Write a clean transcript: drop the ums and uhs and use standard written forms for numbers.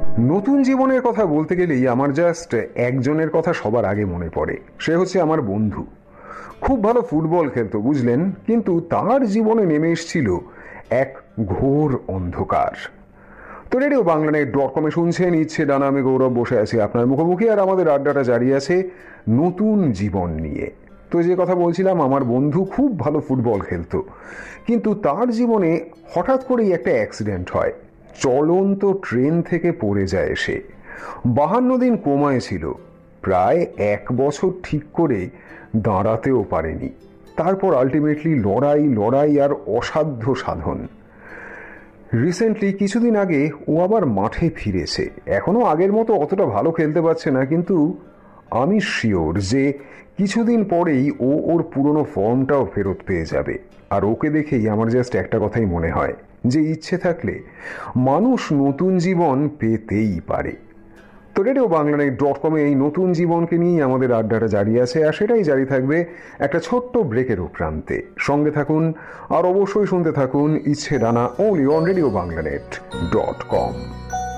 নতুন জীবনের কথা বলতে গেলেই আমার জাস্ট একজনের কথা সবার আগে মনে পড়ে। সে হচ্ছে আমার বন্ধু। খুব ভালো ফুটবল খেলতো, বুঝলেন, কিন্তু তার জীবনে নেমে এসেছিল এক ঘোর অন্ধকার। তো রেডিও বাংলানেট.com-এ শুনছেন ইচ্ছে ডানা, আমি গৌরব বসে আছি আপনার মুখোমুখি, আর আমাদের আড্ডাটা জারি আছে নতুন জীবন নিয়ে। তো যে কথা বলছিলাম, আমার বন্ধু খুব ভালো ফুটবল খেলতো, কিন্তু তার জীবনে হঠাৎ করেই একটা অ্যাক্সিডেন্ট হয়। চলন্ত ট্রেন থেকে পড়ে যায় সে। 52 দিন কোমায় ছিল, প্রায় 1 বছর ঠিক করে দাঁড়াতেও পারেনি। তারপর আলটিমেটলি লড়াই লড়াই আর অসাধ্য সাধন। রিসেন্টলি কিছুদিন আগে ও আবার মাঠে ফিরেছে। এখনো আগের মতো অতটা ভালো খেলতে পারছে না, কিন্তু আমি শিওর যে কিছুদিন পরেই ও ওর পুরনো ফর্মটাও ফেরত পেয়ে যাবে। আর ওকে দেখেই আমার জাস্ট একটা কথাই মনে হয় যে ইচ্ছে থাকলে মানুষ নতুন জীবন পেতেই পারে। তো রেডিও বাংলানেট.com-এ এই নতুন জীবনকে নিয়েই আমাদের আড্ডাটা জারি আছে, আর সেটাই জারি থাকবে একটা ছোট্ট ব্রেকের প্রান্তে। সঙ্গে থাকুন আর অবশ্যই শুনতে থাকুন ইচ্ছে ডানা, only on রেডিও বাংলানেট.com।